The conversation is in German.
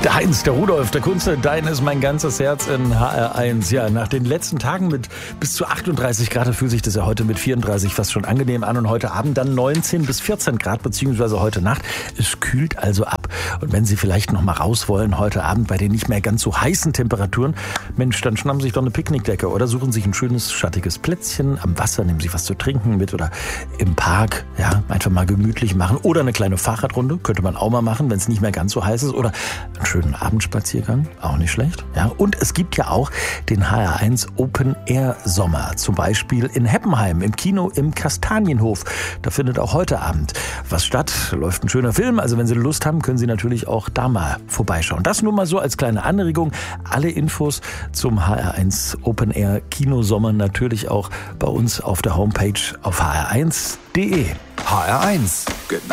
Der Heinz, der Rudolf, der Kunze, dein ist mein ganzes Herz in HR1. Ja, nach den letzten Tagen mit bis zu 38 Grad fühlt sich das ja heute mit 34 fast schon angenehm an und heute Abend dann 19 bis 14 Grad, beziehungsweise heute Nacht. Es kühlt also ab. Und wenn Sie vielleicht noch mal raus wollen heute Abend bei den nicht mehr ganz so heißen Temperaturen, Mensch, dann schnappen Sie sich doch eine Picknickdecke oder suchen sich ein schönes, schattiges Plätzchen am Wasser, nehmen Sie was zu trinken mit oder im Park, ja, einfach mal gemütlich machen oder eine kleine Fahrradrunde, könnte man auch mal machen, wenn es nicht mehr ganz so heiß ist oder einen schönen Abendspaziergang, auch nicht schlecht. Ja, und es gibt ja auch den HR1 Open Air Sommer, zum Beispiel in Heppenheim im Kino im Kastanienhof. Da findet auch heute Abend was statt, läuft ein schöner Film, also wenn Sie Lust haben, können Sie natürlich auch da mal vorbeischauen. Das nur mal so als kleine Anregung. Alle Infos zum HR1 Open Air Kinosommer natürlich auch bei uns auf der Homepage auf hr1.de. HR1, genau